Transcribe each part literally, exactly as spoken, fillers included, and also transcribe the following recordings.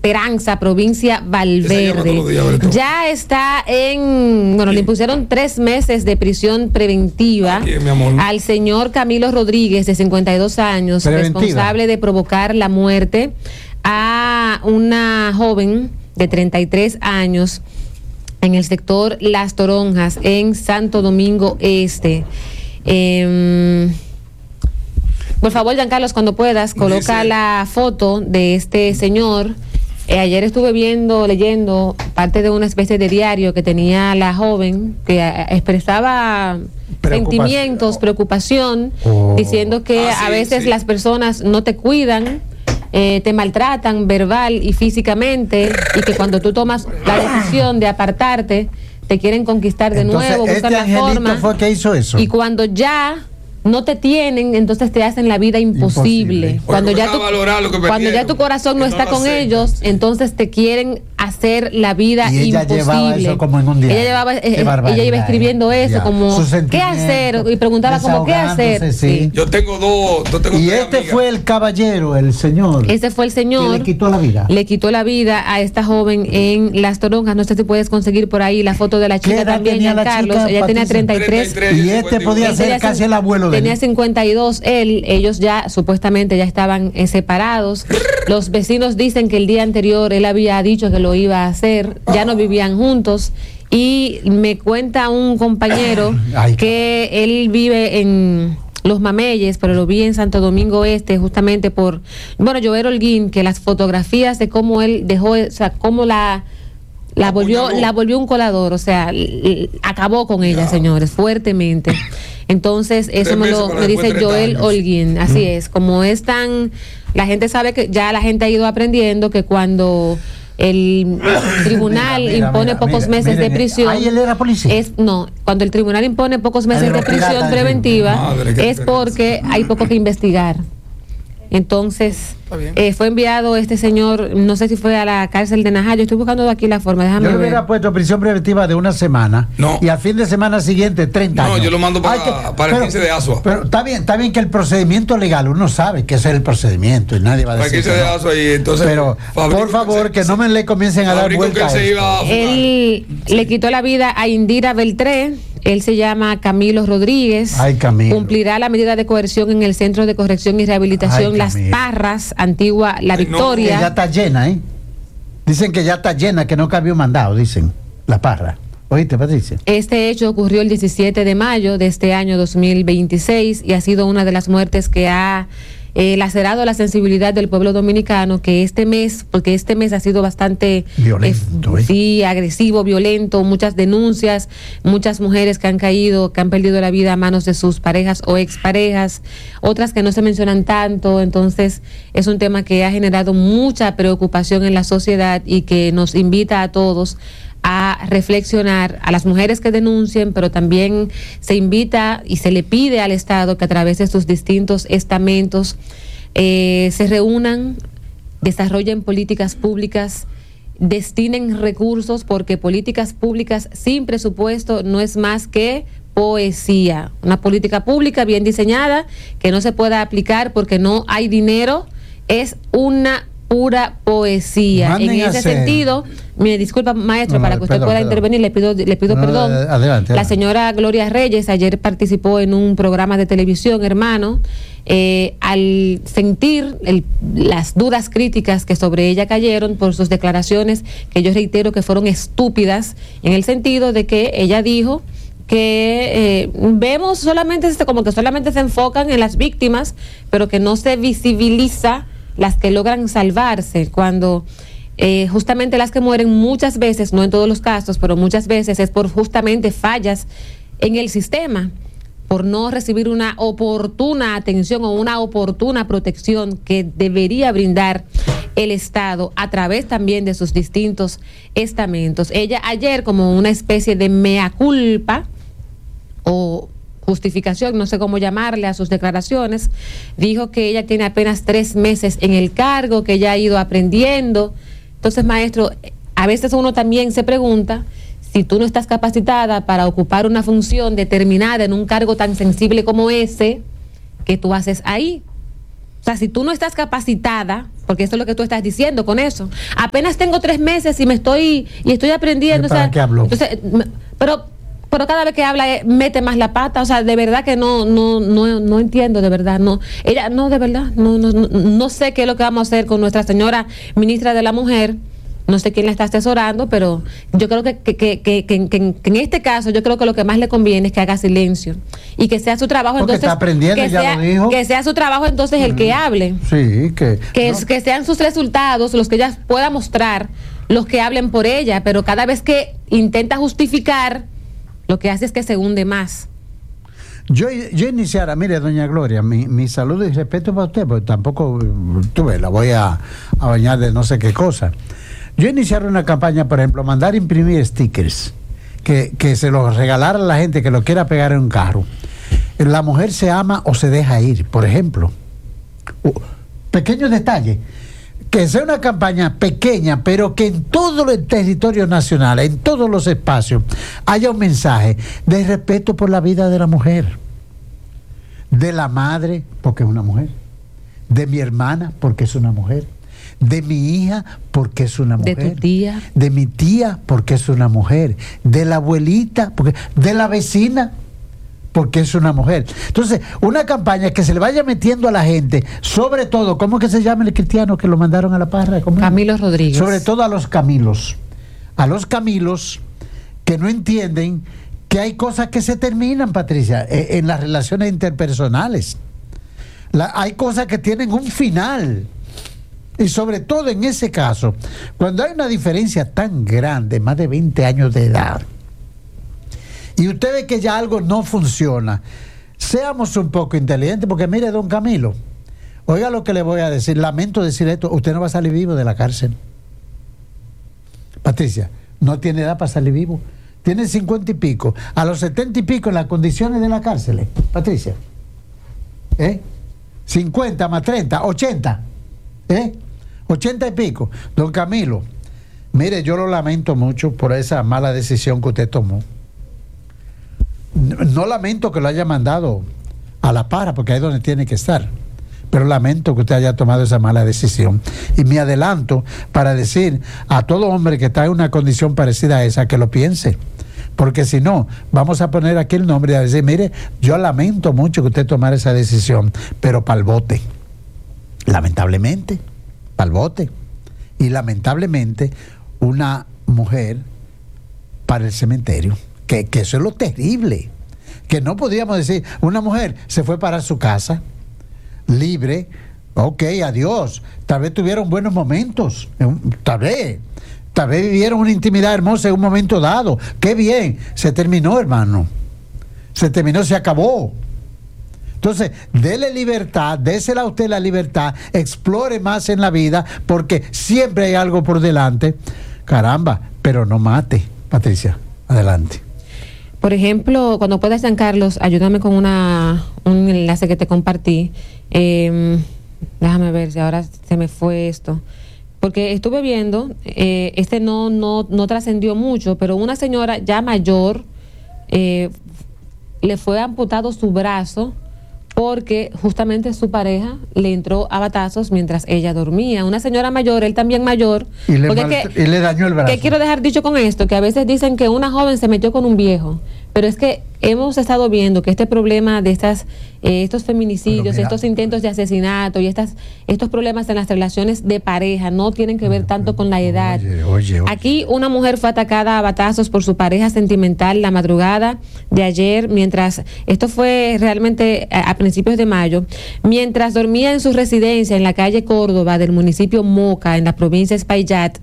Esperanza, provincia Valverde. Ya está en, bueno, le impusieron tres meses de prisión preventiva Aquí, al señor Camilo Rodríguez, de cincuenta y dos años, preventiva, responsable de provocar la muerte a una joven de treinta y tres años en el sector Las Toronjas, en Santo Domingo Este. Eh, por favor, Giancarlos, cuando puedas, coloca Dice. la foto de este señor. Eh, ayer estuve viendo, leyendo parte de una especie de diario que tenía la joven, que eh, expresaba preocupación. sentimientos, preocupación, oh. diciendo que ah, sí, a veces sí. las personas no te cuidan, eh, te maltratan verbal y físicamente, y que cuando tú tomas la decisión de apartarte, te quieren conquistar de Entonces, nuevo, buscar este la forma. Fue que hizo eso. Y cuando ya no te tienen, entonces te hacen la vida imposible. imposible. Cuando, ya tu, cuando ya tu corazón no está no con aceptan, ellos, sí. entonces te quieren hacer la vida y ella imposible. Llevaba eso como en un día. Ella llevaba, eh, ella iba escribiendo eso, ya. como ¿qué hacer? Y preguntaba como ¿qué hacer? Sí. Sí. Yo tengo dos, yo tengo Y este amigas. fue el caballero, el señor. Ese fue el señor que le quitó la vida. Le quitó la vida a esta joven en Las Toronjas. No sé si puedes conseguir por ahí la foto de la chica también, Giancarlos. Ella Patricia? tenía treinta y tres. treinta y tres y este podía ser casi el abuelo de él. Tenía cincuenta y dos él, ellos ya supuestamente ya estaban eh, separados. Los vecinos dicen que el día anterior él había dicho que lo iba a hacer, ya no vivían juntos. Y me cuenta un compañero Ay, que él vive en Los Mameyes, pero lo vi en Santo Domingo Este, justamente por, bueno, Joel Holguín, que las fotografías de cómo él dejó, o sea, cómo la la volvió, la volvió un colador, o sea, l- acabó con ella, señores, fuertemente. Entonces, eso me lo me dice Joel Holguín, así mm. es, como es tan, la gente sabe que ya la gente ha ido aprendiendo que cuando el tribunal mira, mira, impone mira, pocos mira, meses mira, de prisión. Ahí él era policía. Es, no, cuando el tribunal impone pocos meses de prisión preventiva, Madre, es porque hay poco que investigar. Entonces, eh, fue enviado este señor, no sé si fue a la cárcel de Najayo, estoy buscando aquí la forma, déjame yo ver. Yo le hubiera puesto prisión preventiva de una semana no. y al fin de semana siguiente treinta no, años. No, yo lo mando para, que, para pero, el quince de Asua. Pero está bien, está bien que el procedimiento legal, uno sabe que ese es el procedimiento y nadie va a decir. Para el quince de Asua y entonces. Pero, por favor, que, que no me le comiencen a dar vuelta. Que se iba a él sí. le quitó la vida a Indira Beltré. Él se llama Camilo Rodríguez. Ay, Camilo. Cumplirá la medida de coerción en el Centro de Corrección y Rehabilitación Ay, Las Parras, Antigua La Victoria. No, ya está llena, ¿eh? Dicen que ya está llena, que no cabió mandado, dicen. La Parra. ¿Oíste, Patricia? Este hecho ocurrió el diecisiete de mayo de este año dos mil veintiséis y ha sido una de las muertes que ha eh, lacerado la sensibilidad del pueblo dominicano, que este mes, porque este mes ha sido bastante violento, eh, ¿eh? sí, agresivo, violento, muchas denuncias, muchas mujeres que han caído, que han perdido la vida a manos de sus parejas o exparejas, otras que no se mencionan tanto. Entonces es un tema que ha generado mucha preocupación en la sociedad y que nos invita a todos a reflexionar, a las mujeres que denuncien, pero también se invita y se le pide al Estado que a través de sus distintos estamentos eh, se reúnan, desarrollen políticas públicas, destinen recursos, porque políticas públicas sin presupuesto no es más que poesía. Una política pública bien diseñada que no se pueda aplicar porque no hay dinero es una pura poesía. Manden en ese hacer. sentido, me disculpa, maestro, no, para que usted perdón, pueda perdón. intervenir, le pido, le pido no, perdón. Adelante, adelante. La señora Gloria Reyes ayer participó en un programa de televisión, hermano, eh, al sentir el, las dudas críticas que sobre ella cayeron por sus declaraciones, que yo reitero que fueron estúpidas, en el sentido de que ella dijo que eh, vemos solamente, como que solamente se enfocan en las víctimas, pero que no se visibiliza las que logran salvarse, cuando eh, justamente las que mueren muchas veces, no en todos los casos, pero muchas veces es por justamente fallas en el sistema, por no recibir una oportuna atención o una oportuna protección que debería brindar el Estado a través también de sus distintos estamentos. Ella ayer, como una especie de mea culpa o justificación, no sé cómo llamarle a sus declaraciones, dijo que ella tiene apenas tres meses en el cargo, que ella ha ido aprendiendo. Entonces, maestro, a veces uno también se pregunta si tú no estás capacitada para ocupar una función determinada en un cargo tan sensible como ese, ¿qué tú haces ahí? O sea, si tú no estás capacitada, porque eso es lo que tú estás diciendo con eso. Apenas tengo tres meses y me estoy y estoy aprendiendo. ¿Para o sea, qué habló? Entonces, pero pero cada vez que habla eh, mete más la pata, o sea, de verdad que no no no no entiendo, de verdad, no. Ella no, de verdad, no no no, no sé qué es lo que vamos a hacer con nuestra señora ministra de la Mujer. No sé quién la está asesorando, pero yo creo que, que, que, que, que, que, que en este caso yo creo que lo que más le conviene es que haga silencio y que sea su trabajo. Porque entonces está aprendiendo, que ya sea, lo dijo. que sea su trabajo entonces el que hable. Sí, que Que, no. es, que sean sus resultados los que ella pueda mostrar, los que hablen por ella, pero cada vez que intenta justificar, lo que hace es que se hunde más. Yo, yo iniciara, mire, doña Gloria, mi, mi saludo y respeto para usted, porque tampoco, tú ves, la voy a, a bañar de no sé qué cosa. Yo iniciara una campaña, por ejemplo, mandar imprimir stickers, que, que se los regalara a la gente que lo quiera pegar en un carro. La mujer se ama o se deja ir, por ejemplo. Uh, pequeños detalles. Que sea una campaña pequeña, pero que en todo el territorio nacional, en todos los espacios, haya un mensaje de respeto por la vida de la mujer, de la madre, porque es una mujer, de mi hermana, porque es una mujer, de mi hija, porque es una mujer, De tu tía. de mi tía, porque es una mujer, de la abuelita, porque, de la vecina, porque es una mujer. Entonces, una campaña que se le vaya metiendo a la gente, sobre todo, ¿cómo que se llama el cristiano que lo mandaron a la parra? ¿Cómo? Camilo Rodríguez. Sobre todo a los Camilos. A los Camilos que no entienden que hay cosas que se terminan, Patricia, en, en las relaciones interpersonales. La, hay cosas que tienen un final. Y sobre todo en ese caso, cuando hay una diferencia tan grande, más de veinte años de edad, y usted ve que ya algo no funciona, seamos un poco inteligentes, porque mire, don Camilo, oiga lo que le voy a decir, lamento decir esto, usted no va a salir vivo de la cárcel. Patricia, no tiene edad para salir vivo, tiene cincuenta y pico, a los setenta y pico en las condiciones de la cárcel, ¿eh? Patricia, ¿eh? cincuenta más treinta, ochenta, ¿eh? ochenta y pico. Don Camilo, mire, yo lo lamento mucho por esa mala decisión que usted tomó. No lamento que lo haya mandado a la para, porque ahí es donde tiene que estar, pero lamento que usted haya tomado esa mala decisión. Y me adelanto para decir a todo hombre que está en una condición parecida a esa que lo piense, porque si no, vamos a poner aquí el nombre y a decir, mire, yo lamento mucho que usted tomara esa decisión, pero para el bote, lamentablemente, para el bote, y lamentablemente una mujer para el cementerio. Que, que eso es lo terrible, que no podíamos decir, una mujer se fue para su casa, libre, ok, adiós, tal vez tuvieron buenos momentos, tal vez, tal vez vivieron una intimidad hermosa en un momento dado, qué bien, se terminó, hermano, se terminó, se acabó. Entonces, dele libertad, désela a usted la libertad, explore más en la vida, porque siempre hay algo por delante, caramba, pero no mate. Patricia, adelante. Por ejemplo, cuando puedas, San Carlos, ayúdame con una un enlace que te compartí. Eh, déjame ver si ahora se me fue esto. Porque estuve viendo, eh, este no no no trascendió mucho, pero una señora ya mayor eh, le fue amputado su brazo porque justamente su pareja le entró a batazos mientras ella dormía. Una señora mayor, él también mayor. Y le, porque mal, que, y le dañó el brazo. ¿Qué quiero dejar dicho con esto? Que a veces dicen que una joven se metió con un viejo, pero es que hemos estado viendo que este problema de estas eh, estos feminicidios, mira, estos intentos de asesinato y estas estos problemas en las relaciones de pareja no tienen que ver tanto con la edad. Oye, oye, oye. Aquí una mujer fue atacada a batazos por su pareja sentimental la madrugada de ayer, mientras esto fue realmente a, a principios de mayo, mientras dormía en su residencia en la calle Córdoba del municipio Moca, en la provincia de Espaillat.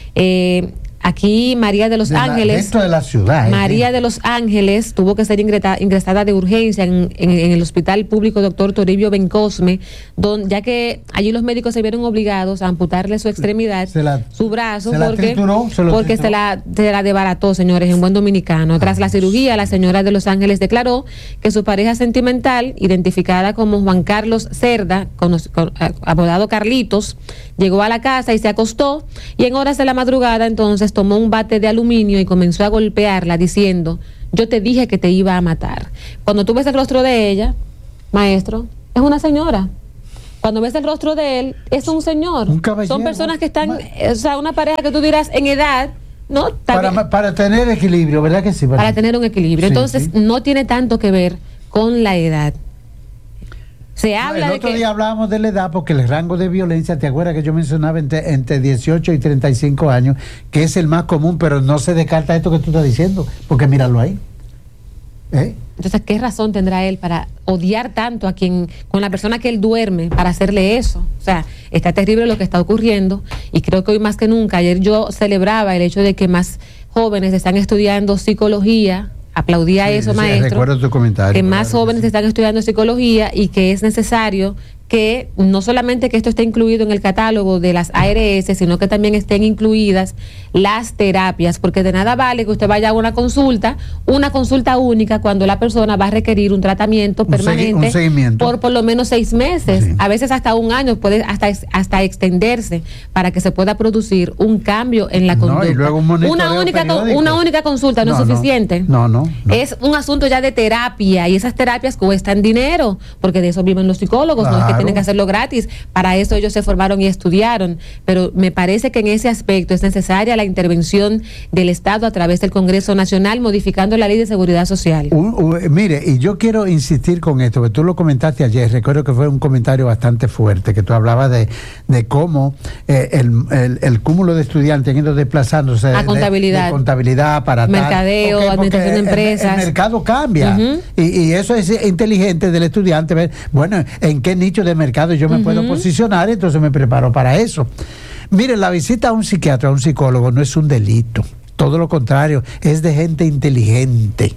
Eh, Aquí María de los de Ángeles, la, dentro de la ciudad, María ¿eh? de los Ángeles tuvo que ser ingresada, ingresada de urgencia en, en, en el hospital público doctor Toribio Bencosme, don, ya que allí los médicos se vieron obligados a amputarle su extremidad, la, su brazo, se porque, trituró, se porque se la, se la desbarató, señores, en buen dominicano. Tras la cirugía, la señora de los Ángeles declaró que su pareja sentimental, identificada como Juan Carlos Cerda, con, con, apodado Carlitos, llegó a la casa y se acostó, y en horas de la madrugada entonces tomó un bate de aluminio y comenzó a golpearla diciendo, yo te dije que te iba a matar. Cuando tú ves el rostro de ella, maestro, es una señora, cuando ves el rostro de él, es un señor. Un caballero. Son personas que están, o sea, una pareja que tú dirás en edad, ¿no? Para, para tener equilibrio, ¿verdad que sí? Para, para tener un equilibrio. Sí, Entonces, sí. no tiene tanto que ver con la edad. Se habla el de otro que... día hablábamos de la edad porque el rango de violencia, ¿te acuerdas que yo mencionaba entre, entre dieciocho y treinta y cinco años, que es el más común, pero no se descarta esto que tú estás diciendo, porque míralo ahí. ¿Eh? Entonces, ¿qué razón tendrá él para odiar tanto a quien, con la persona que él duerme, para hacerle eso? O sea, está terrible lo que está ocurriendo y creo que hoy más que nunca, ayer yo celebraba el hecho de que más jóvenes están estudiando psicología. Aplaudía Sí, eso, sí, maestro. recuerdo tu comentario. Que más Claro que jóvenes sí. están estudiando psicología y que es necesario que no solamente que esto esté incluido en el catálogo de las A R S, sino que también estén incluidas las terapias, porque de nada vale que usted vaya a una consulta, una consulta única, cuando la persona va a requerir un tratamiento Un segui- permanente un seguimiento. por por lo menos seis meses, Sí. a veces hasta un año, puede hasta, hasta extenderse para que se pueda producir un cambio en la No, conducta. y luego un monitoreo una, única, con- periódico. una única consulta no, No, es no. suficiente. No, no, no. Es un asunto ya de terapia y esas terapias cuestan dinero, porque de eso viven los psicólogos, no es que Claro. tienen que hacerlo gratis. Para eso ellos se formaron y estudiaron, pero me parece que en ese aspecto es necesaria la intervención del Estado a través del Congreso Nacional, modificando la Ley de Seguridad Social. Un- un- mire, y yo quiero insistir con esto, que tú lo comentaste ayer, recuerdo que fue un comentario bastante fuerte, que tú hablabas de, de cómo eh, el, el- el cúmulo de estudiantes han ido desplazándose A de- contabilidad. de contabilidad para tal. Mercadeo, Ok, porque administración de el- empresas. El, mercado cambia. Ujú. y, y eso es inteligente del estudiante, ver, bueno, en qué nicho de mercado yo me Ujú. puedo posicionar, entonces me preparo para eso. Mire, la visita a un psiquiatra, a un psicólogo, no es un delito. Todo lo contrario, es de gente inteligente.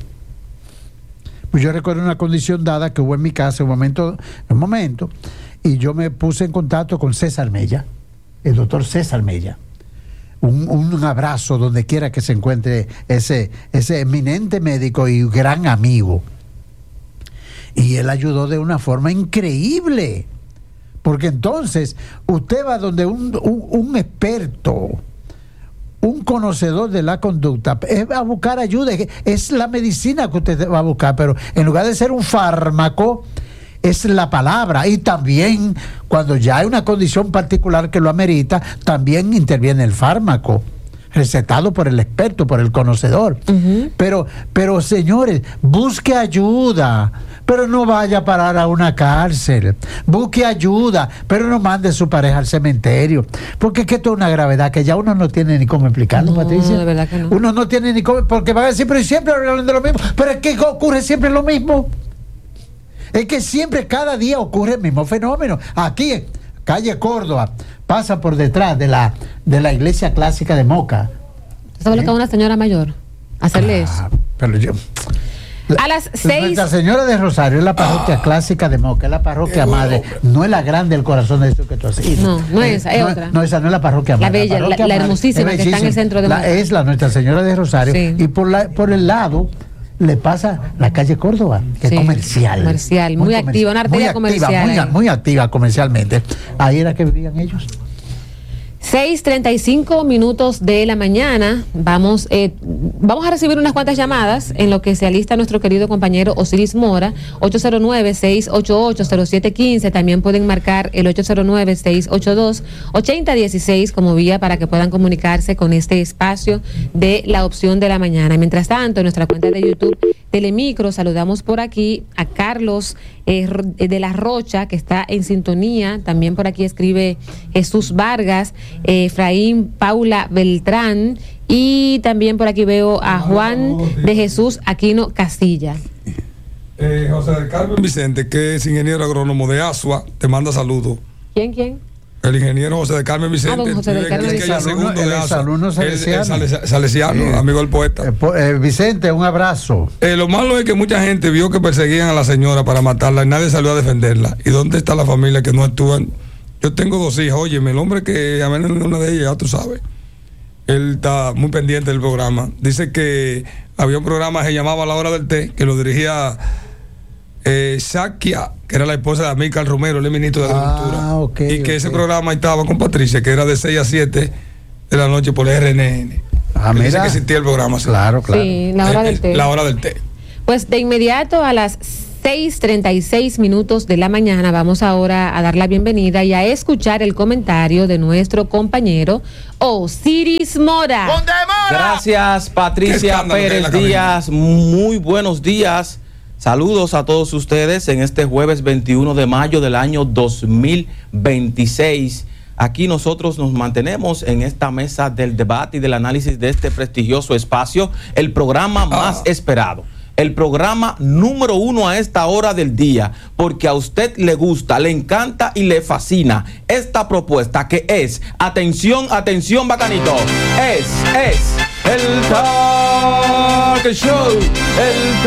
Pues yo recuerdo una condición dada que hubo en mi casa un momento, un momento, y yo me puse en contacto con César Mella, el doctor César Mella. Un, un abrazo donde quiera que se encuentre ese, ese eminente médico y gran amigo. Y él ayudó de una forma increíble. Porque entonces usted va donde un, un, un experto, un conocedor de la conducta, es a buscar ayuda, es, es la medicina que usted va a buscar, pero en lugar de ser un fármaco, es la palabra. Y también cuando ya hay una condición particular que lo amerita, también interviene el fármaco, recetado por el experto, por el conocedor. Ujú. Pero, pero señores, busque ayuda, pero no vaya a parar a una cárcel. Busque ayuda, pero no mande a su pareja al cementerio. Porque es que esto es una gravedad que ya uno no tiene ni cómo explicarlo, No, Patricia. de verdad que no. Uno no tiene ni cómo, porque van a decir, pero siempre hablan de lo mismo. Pero es que ocurre siempre lo mismo. Es que siempre, cada día ocurre el mismo fenómeno. Aquí, en calle Córdoba, pasa por detrás de la, de la iglesia clásica de Moca. ¿Sabes lo que es una señora mayor? Hacerle eso. Ah, pero yo... A las seis. Nuestra Señora de Rosario es la parroquia Ah. clásica de Moca, es la parroquia Qué madre, bueno. no es la grande del corazón de eso que tú has ido. No, no es esa, es no, otra. No, esa no es la parroquia La madre. bella, la- parroquia la madre hermosísima es que está en el bellísima. centro de La- Moca. Es la Nuestra Señora de Rosario. Sí. Y por, la, por el lado le pasa la calle Córdoba, que Sí, es comercial. comercial, muy comerci- activa, una arteria muy activa, comercial Muy, ahí. muy activa comercialmente. Ahí era que vivían ellos. seis treinta y cinco minutos de la mañana. Vamos, eh, vamos a recibir unas cuantas llamadas en lo que se alista nuestro querido compañero Osiris Mora. ocho cero nueve, seis ocho ocho, cero siete uno cinco. También pueden marcar el ocho cero nueve, seis ocho dos, ocho cero uno seis como vía para que puedan comunicarse con este espacio de la opción de la mañana. Mientras tanto, en nuestra cuenta de YouTube Telemicro, saludamos por aquí a Carlos eh, de la Rocha, que está en sintonía. También por aquí escribe Jesús Vargas, eh, Efraín Paula Beltrán, y también por aquí veo a Juan de Jesús Aquino Castilla. Eh, José del Carmen Vicente, que es ingeniero agrónomo de Asua, te manda saludos. ¿Quién, quién? El ingeniero José del Carmen Vicente, Ah, don José del vive Carmen en Quisqueya Vicente. Segundo El de Asua. exalumno El- el salesiano. salesi- salesiano, Sí. amigo del poeta. Eh, po- eh, Vicente, un abrazo. Eh, lo malo es que mucha gente vio que perseguían a la señora para matarla y nadie salió a defenderla. ¿Y dónde está la familia que no actúan? Yo tengo dos hijas, óyeme, el hombre que a menos una de ellas, ya tú sabes, él está muy pendiente del programa. Dice que había un programa que se llamaba La Hora del Té, que lo dirigía eh, Shakia, que era la esposa de Amílcar Romero, el ministro de Ah, Agricultura. ok, y que ese ok. programa estaba con Patricia, que era de seis a siete de la noche por R N N. Ah, Él dice mira. que existía el programa. sí. Claro, claro. Sí, la hora Eh, del eh, té. La hora del té. Pues de inmediato a las seis treinta y seis minutos de la mañana. Vamos ahora a dar la bienvenida y a escuchar el comentario de nuestro compañero Osiris Mora. Gracias, Patricia Pérez Díaz. Muy buenos días. Saludos a todos ustedes en este jueves veintiuno de mayo del año dos mil veintiséis. Aquí nosotros nos mantenemos en esta mesa del debate y del análisis de este prestigioso espacio, el programa más ah. esperado. El programa número uno a esta hora del día, porque a usted le gusta, le encanta y le fascina esta propuesta que es, atención, atención, bacanito, es, es el Talk Show, el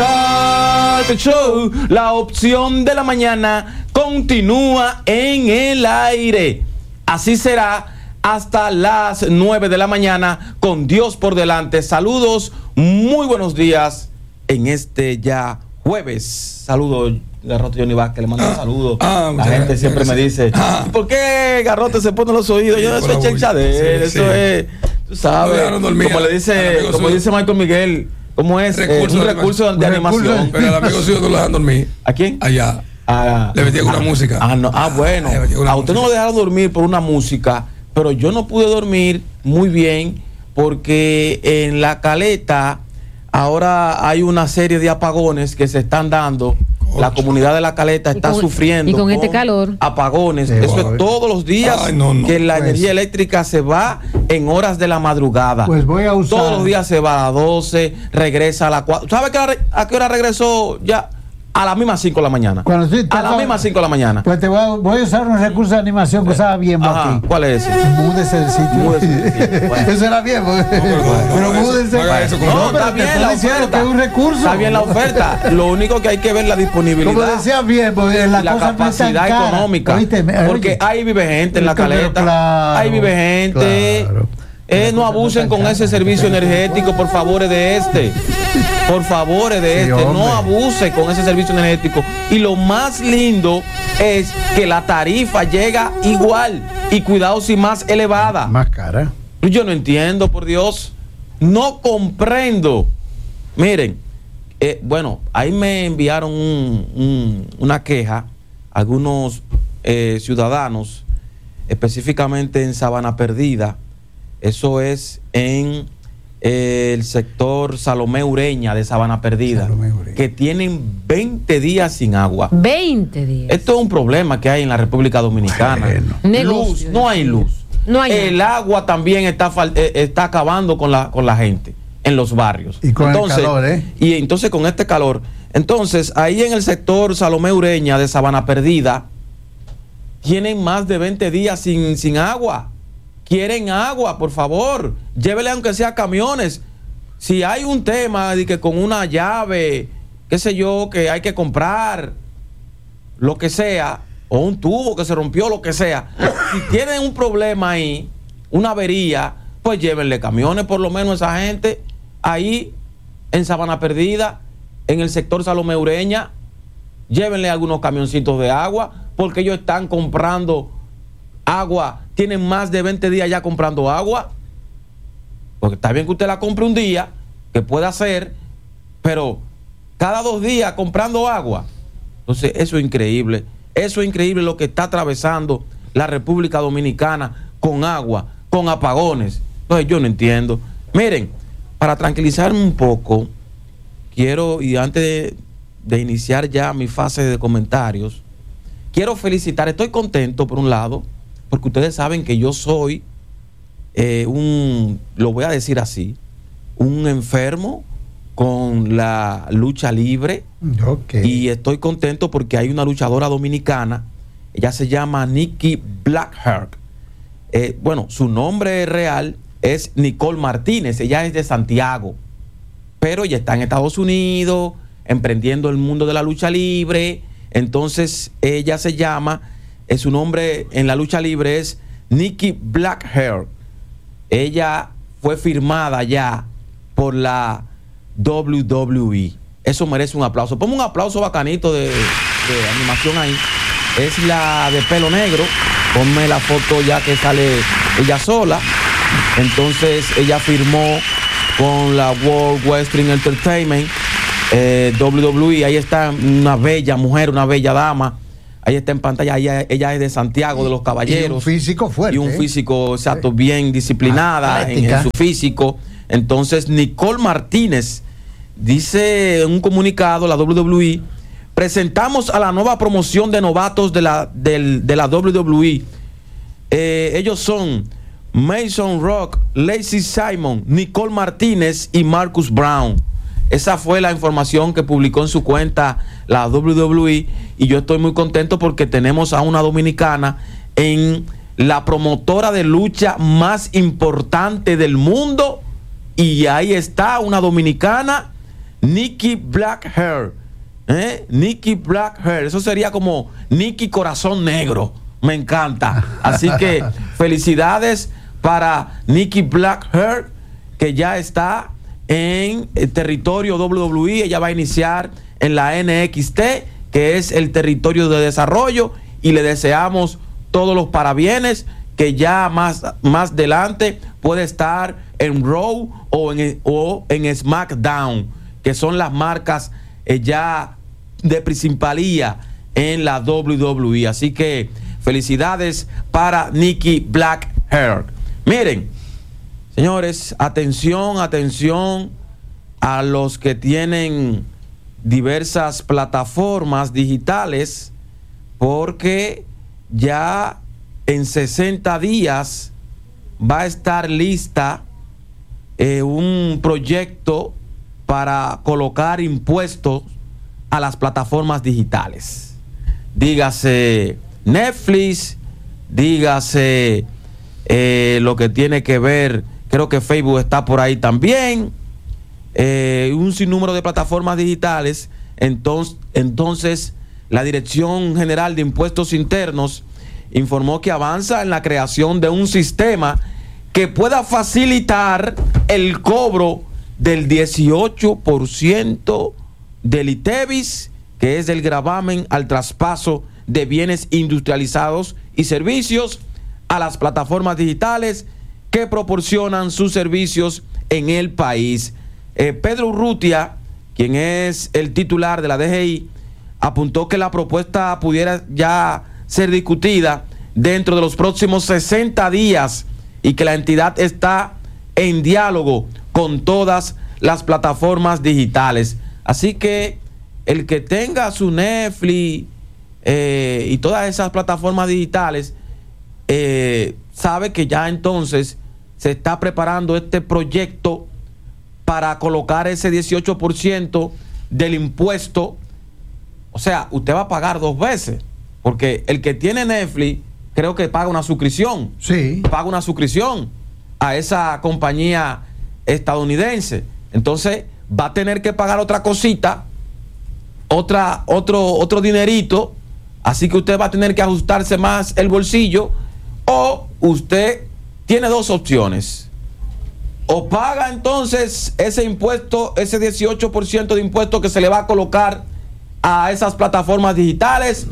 Talk Show, la opción de la mañana continúa en el aire. Así será hasta las nueve de la mañana, con Dios por delante. Saludos, muy buenos días. En este ya jueves, saludo Garrote Johnny Vázquez, le mando un saludo. Ah, la gente gracias, siempre gracias. me dice, ah. ¿por qué Garrote se pone los oídos? Yo, eso es chencha de él, sí, eso sí. es, tú sabes, no dormir, como le dice, como dice Michael Miguel, ¿cómo es? Recurso, eh, un recurso de, de animación. Recurso, pero el amigo suyo no lo dejan dormir. ¿A quién? Allá. Ah, le metía una música. Ah, no, ah bueno, a usted música. no lo dejaron dormir por una música, pero yo no pude dormir muy bien porque en La Caleta ahora hay una serie de apagones que se están dando. Ocho. La comunidad de La Caleta está con, sufriendo y con, con este calor. apagones. Sí, Eso es todos los días. Ay, no, no. que la pues, energía eléctrica se va en horas de la madrugada. Pues voy a usar. Todos los días se va a las doce, regresa a las cuatro. ¿Sabe a qué hora regresó ya? A las mismas cinco de la mañana. Cuando sí, a las mismas cinco de la mañana. Pues te voy a, voy a usar un recurso de animación que estaba bien Ajá, aquí. ¿Cuál es ese? Múdese del sitio. Múdese del sitio. Bueno. Eso era bien. Porque, no, pero, pero múdese. No, eso, no, no, está bien la oferta. Que es un recurso. Está bien la oferta. Lo único que hay que ver la disponibilidad. Como decía bien, porque la, la capacidad económica. Oíste, porque oye, ahí vive gente en La Caleta. Claro, ahí vive gente. Claro. Eh, no abusen con ese servicio energético, por favor, de este. Por favor, de sí, este. Hombre. No abuse con ese servicio energético. Y lo más lindo es que la tarifa llega igual. Y cuidado si más elevada. Más cara. Yo no entiendo, por Dios. No comprendo. Miren, eh, bueno, ahí me enviaron un, un, una queja. Algunos eh, ciudadanos, específicamente en Sabana Perdida. Eso es en eh, el sector Salomé Ureña de Sabana Perdida, que tienen veinte días sin agua. veinte días. Esto es un problema que hay en la República Dominicana. Bueno. Luz, no hay luz. No hay el nada. agua también está, está acabando con la, con la gente en los barrios. Y con entonces, el calor, ¿eh? Y entonces con este calor. Entonces, ahí en el sector Salomé Ureña de Sabana Perdida, tienen más de veinte días sin, sin agua. Quieren agua, por favor, llévele aunque sea camiones. Si hay un tema de que con una llave, qué sé yo, que hay que comprar, lo que sea, o un tubo que se rompió, lo que sea, si tienen un problema ahí, una avería, pues llévenle camiones por lo menos a esa gente ahí en Sabana Perdida, en el sector Salomé Ureña, llévenle algunos camioncitos de agua, porque ellos están comprando agua, tienen más de veinte días ya comprando agua, porque está bien que usted la compre un día, que pueda hacer, pero cada dos días comprando agua. Entonces eso es increíble, eso es increíble lo que está atravesando la República Dominicana con agua, con apagones. Entonces yo no entiendo. Miren, para tranquilizarme un poco, quiero, y antes de, de iniciar ya mi fase de comentarios, quiero felicitar, estoy contento por un lado, porque ustedes saben que yo soy eh, un, lo voy a decir así, un enfermo con la lucha libre. Okay. Y estoy contento porque hay una luchadora dominicana, ella se llama Nikki Blackheart. Eh, bueno, su nombre real es Nicole Martínez, ella es de Santiago, pero ella está en Estados Unidos, emprendiendo el mundo de la lucha libre. Entonces ella se llama, eh, su nombre en la lucha libre es Nikki Blackheart. Ella fue firmada ya por la W W E. Eso merece un aplauso. Ponme un aplauso bacanito de, de animación ahí. Es la de pelo negro. Ponme la foto ya que sale ella sola. Entonces ella firmó con la World Wrestling Entertainment eh, doble u doble u E. Ahí está una bella mujer, una bella dama. Ahí está en pantalla. Ella, ella es de Santiago de los Caballeros. Y un físico fuerte. Y un físico, exacto, bien disciplinada en, en su físico. Entonces, Nicole Martínez dice en un comunicado, la doble u doble u E, presentamos a la nueva promoción de novatos de la, del, de la doble u doble u E. Eh, ellos son Mason Rock, Lacey Simon, Nicole Martínez y Marcus Brown. Esa fue la información que publicó en su cuenta la doble u doble u E, y yo estoy muy contento porque tenemos a una dominicana en la promotora de lucha más importante del mundo, y ahí está una dominicana, Nikki Blackheart. ¿Eh? Nikki Blackheart, eso sería como Nikki Corazón Negro, me encanta. Así que felicidades para Nikki Blackheart, que ya está en el territorio doble u doble u E. Ella va a iniciar en la N X T, que es el territorio de desarrollo, y le deseamos todos los parabienes, que ya más, más adelante puede estar en Raw o en, o en SmackDown, que son las marcas eh, ya de principalía en la doble u doble u E. Así que felicidades para Nikki Blackheart. Miren, señores, atención, atención a los que tienen diversas plataformas digitales, porque ya en sesenta días va a estar lista eh, un proyecto para colocar impuestos a las plataformas digitales. Dígase Netflix, dígase eh, lo que tiene que ver, creo que Facebook está por ahí también, eh, un sinnúmero de plataformas digitales. Entonces, entonces la Dirección General de Impuestos Internos informó que avanza en la creación de un sistema que pueda facilitar el cobro del dieciocho por ciento del I T E V I S, que es el gravamen al traspaso de bienes industrializados y servicios a las plataformas digitales que proporcionan sus servicios en el país. Eh, Pedro Urrutia, quien es el titular de la D G I, apuntó que la propuesta pudiera ya ser discutida dentro de los próximos sesenta días y que la entidad está en diálogo con todas las plataformas digitales. Así que el que tenga su Netflix eh, y todas esas plataformas digitales eh, sabe que ya entonces se está preparando este proyecto para colocar ese dieciocho por ciento del impuesto. O sea, usted va a pagar dos veces, porque el que tiene Netflix creo que paga una suscripción. Sí. Paga una suscripción a esa compañía estadounidense. Entonces va a tener que pagar otra cosita, otra, otro, otro dinerito. Así que usted va a tener que ajustarse más el bolsillo, o usted tiene dos opciones. O paga entonces ese impuesto, ese dieciocho por ciento de impuesto que se le va a colocar a esas plataformas digitales,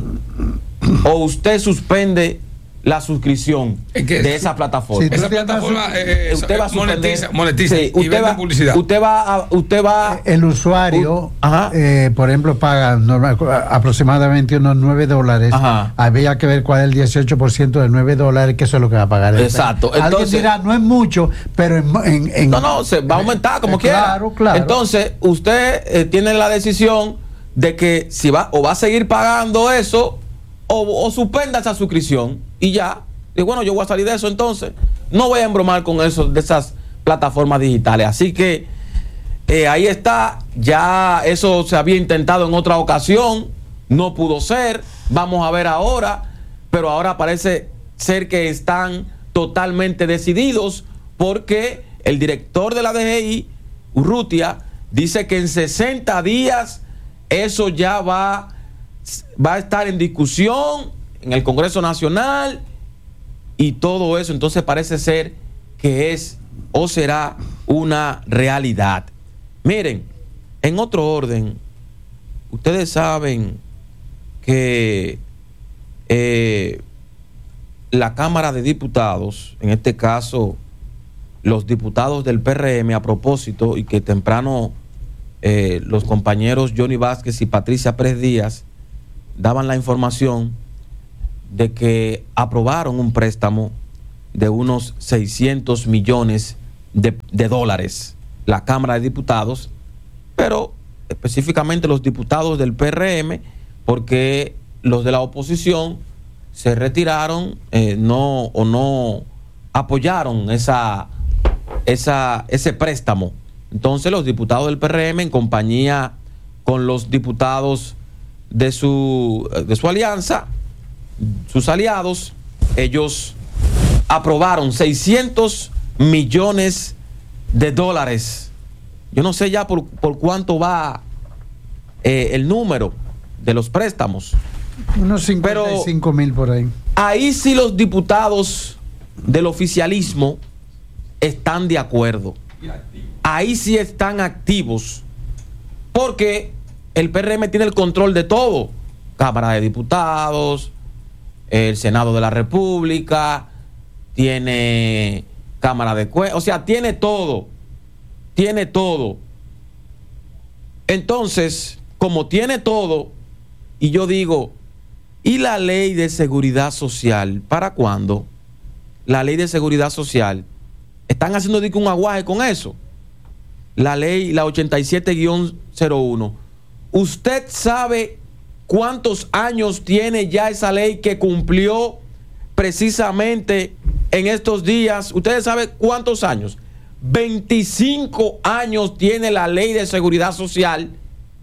o usted suspende la suscripción de esa plataforma. Si esa plataforma eh, usted va a monetiza, monetiza sí, y usted vende va, publicidad. Usted va a, usted va el usuario, uh, eh, por ejemplo, paga normal, aproximadamente unos nueve dólares. Ajá. Había que ver cuál es el dieciocho por ciento de nueve dólares, que eso es lo que va a pagar. Exacto. Alguien Entonces, dirá, no es mucho, pero en, en, en no, no, se va a aumentar como eh, quiera. Claro, claro. Entonces, usted eh, tiene la decisión de que si va o va a seguir pagando eso, o, o suspenda esa suscripción y ya. Y bueno, yo voy a salir de eso, entonces no voy a embromar con eso de esas plataformas digitales. Así que eh, ahí está. Ya eso se había intentado en otra ocasión, no pudo ser. Vamos a ver ahora, pero ahora parece ser que están totalmente decididos, porque el director de la D G I, Urrutia, dice que en sesenta días eso ya va, va a estar en discusión en el Congreso Nacional y todo eso. Entonces parece ser que es o será una realidad. Miren, en otro orden, ustedes saben que eh, la Cámara de Diputados, en este caso los diputados del P R M, a propósito, y que temprano eh, los compañeros Johnny Vázquez y Patricia Pérez Díaz daban la información de que aprobaron un préstamo de unos seiscientos millones de, de dólares, la Cámara de Diputados, pero específicamente los diputados del P R M, porque los de la oposición se retiraron, eh, no o no apoyaron esa, esa, ese préstamo. Entonces los diputados del P R M, en compañía con los diputados de su, de su alianza, sus aliados, ellos aprobaron seiscientos millones de dólares. Yo no sé ya por, por cuánto va eh, el número de los préstamos. Unos cincuenta y cinco mil por ahí. Ahí sí los diputados del oficialismo están de acuerdo. Ahí sí están activos. Porque el P R M tiene el control de todo. Cámara de Diputados, el Senado de la República, tiene Cámara de Cuentas, o sea, tiene todo. Tiene todo. Entonces, como tiene todo, y yo digo, ¿y la ley de seguridad social? ¿Para cuándo? La ley de seguridad social. Están haciendo dique un aguaje con eso. La ley, la ochenta y siete guión cero uno. ¿Usted sabe cuántos años tiene ya esa ley que cumplió precisamente en estos días? ¿Ustedes saben cuántos años? veinticinco años tiene la ley de seguridad social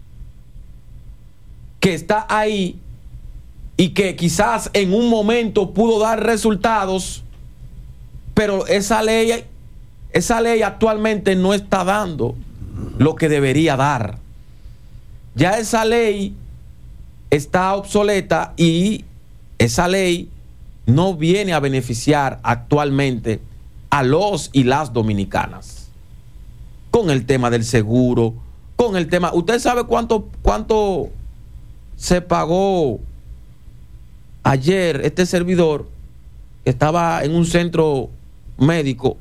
que está ahí y que quizás en un momento pudo dar resultados, pero esa ley, esa ley actualmente no está dando lo que debería dar. Ya esa ley está obsoleta y esa ley no viene a beneficiar actualmente a los y las dominicanas. Con el tema del seguro, con el tema... ¿Usted sabe cuánto, cuánto se pagó ayer este servidor que estaba en un centro médico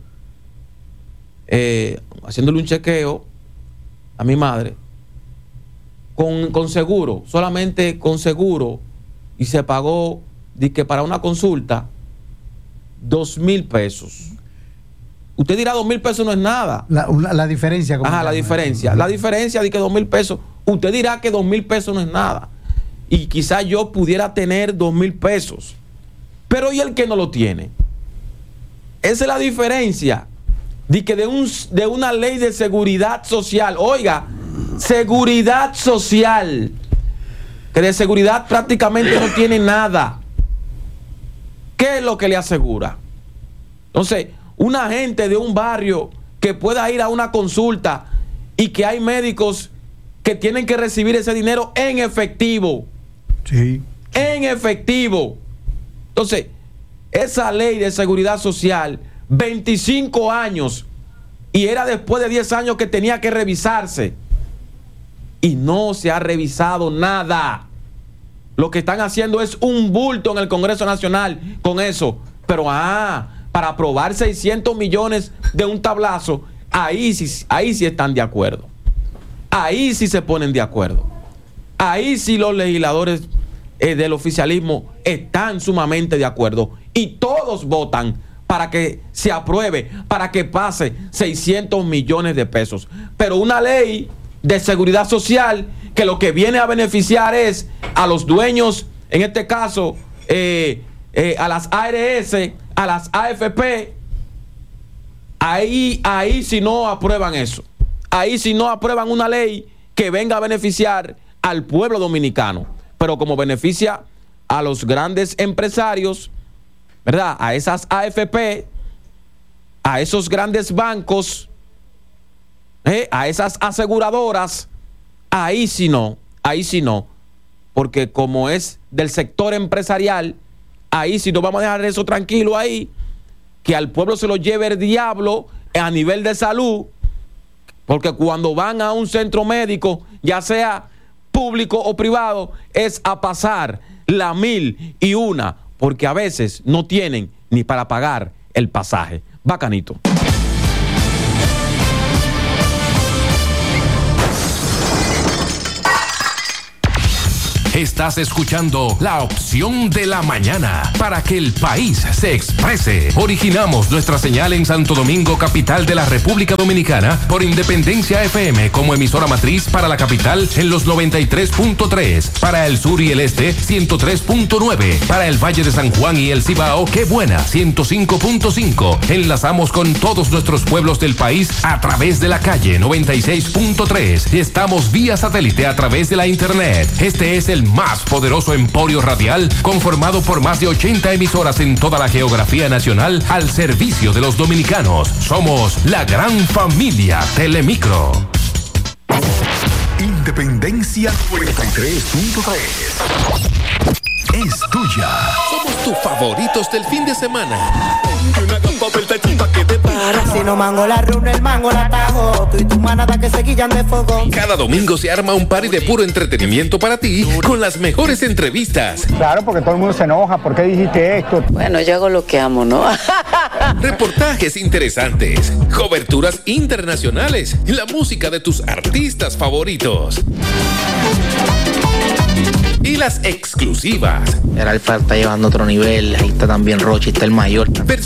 eh, haciéndole un chequeo a mi madre con, con seguro, solamente con seguro, y se pagó de que para una consulta dos mil pesos? Usted dirá, dos mil pesos no es nada. La, una, la diferencia. Ajá, la diferencia. La diferencia de que dos mil pesos, usted dirá que dos mil pesos no es nada. Y quizás yo pudiera tener dos mil pesos. Pero ¿y el que no lo tiene? Esa es la diferencia de que de, un, de una ley de seguridad social. Oiga, seguridad social. Que de seguridad prácticamente no tiene nada. ¿Qué es lo que le asegura? Entonces, una gente de un barrio que pueda ir a una consulta y que hay médicos que tienen que recibir ese dinero en efectivo. Sí. En efectivo. Entonces, esa ley de seguridad social, veinticinco años, y era después de diez años que tenía que revisarse. Y no se ha revisado nada. Lo que están haciendo es un bulto en el Congreso Nacional con eso. Pero, ah... para aprobar seiscientos millones de un tablazo, ahí sí, ahí sí están de acuerdo. Ahí sí se ponen de acuerdo. Ahí sí los legisladores eh, del oficialismo están sumamente de acuerdo. Y todos votan para que se apruebe, para que pase seiscientos millones de pesos. Pero una ley de seguridad social que lo que viene a beneficiar es a los dueños, en este caso, eh, eh, a las A R S, a las A F P, ahí, ahí si no aprueban eso, ahí si no aprueban una ley que venga a beneficiar al pueblo dominicano, pero como beneficia a los grandes empresarios, ¿verdad? A esas A F P, a esos grandes bancos, ¿eh? A esas aseguradoras, ahí sí no, ahí sí no, porque como es del sector empresarial, ahí sí no vamos a dejar eso tranquilo ahí, que al pueblo se lo lleve el diablo a nivel de salud, porque cuando van a un centro médico, ya sea público o privado, es a pasar la mil y una, porque a veces no tienen ni para pagar el pasaje. Bacanito. Estás escuchando la opción de la mañana para que el país se exprese. Originamos nuestra señal en Santo Domingo, capital de la República Dominicana, por Independencia F M como emisora matriz para la capital en los noventa y tres punto tres, para el sur y el este ciento tres punto nueve, para el Valle de San Juan y el Cibao, qué buena, ciento cinco punto cinco. Enlazamos con todos nuestros pueblos del país a través de la calle noventa y seis punto tres y estamos vía satélite a través de la internet. Este es el más poderoso emporio radial conformado por más de ochenta emisoras en toda la geografía nacional al servicio de los dominicanos. Somos la gran familia Telemicro. Independencia noventa y tres punto tres es tuya. Somos tus favoritos del fin de semana. Si no mango la runa, el mango la tajo. Tú y tu manada que se guillan de fogón. Cada domingo se arma un party de puro entretenimiento para ti con las mejores entrevistas. Claro, porque todo el mundo se enoja. ¿Por qué dijiste esto? Bueno, yo hago lo que amo, ¿no? Reportajes interesantes, coberturas internacionales, la música de tus artistas favoritos. Y las exclusivas. El Alfa está llevando otro nivel. Ahí está también Rochi, está el mayor. Versiones